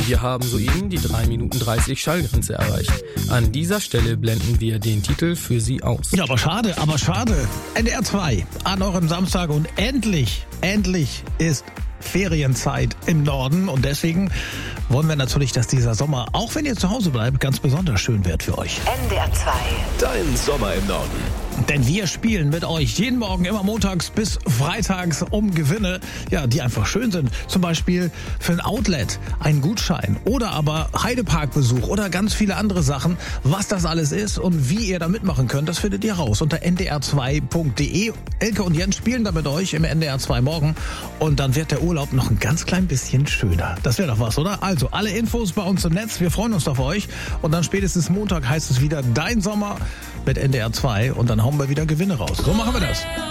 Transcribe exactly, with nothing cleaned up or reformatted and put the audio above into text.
Wir haben soeben die drei Minuten dreißig Schallgrenze erreicht. An dieser Stelle blenden wir den Titel für Sie aus. Ja, aber schade, aber schade. N D R zwei an eurem Samstag und endlich, endlich ist Ferienzeit im Norden und deswegen wollen wir natürlich, dass dieser Sommer, auch wenn ihr zu Hause bleibt, ganz besonders schön wird für euch. N D R zwei. Dein Sommer im Norden. Denn wir spielen mit euch jeden Morgen, immer montags bis freitags um Gewinne, ja, die einfach schön sind. Zum Beispiel für ein Outlet, einen Gutschein oder aber Heideparkbesuch oder ganz viele andere Sachen. Was das alles ist und wie ihr da mitmachen könnt, das findet ihr raus unter n d r zwei punkt d e. Elke und Jens spielen da mit euch im N D R zwei Morgen und dann wird der Urlaub noch ein ganz klein bisschen schöner. Das wäre doch was, oder? Also alle Infos bei uns im Netz. Wir freuen uns auf euch und dann spätestens Montag heißt es wieder Dein Sommer mit N D R zwei und dann hauen wir wieder Gewinne raus. So machen wir das.